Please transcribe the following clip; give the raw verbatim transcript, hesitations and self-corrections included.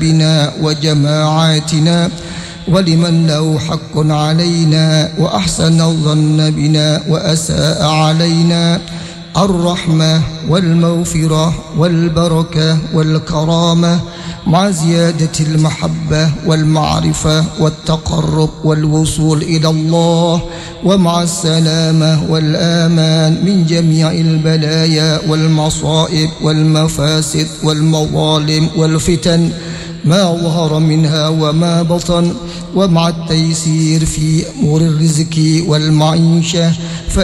بنا وجماعاتنا ولمن له حق علينا وأحسن الظن بنا وأساء علينا الرحمة والمغفرة والبركة والكرامة مع زيادة المحبة والمعرفة والتقرب والوصول إلى الله، ومع السلامة والآمان من جميع البلايا والمصائب والمفاسد والمظالم والفتن ما ظهر منها وما بطن، ومع التيسير في أمور الرزق والمعيشة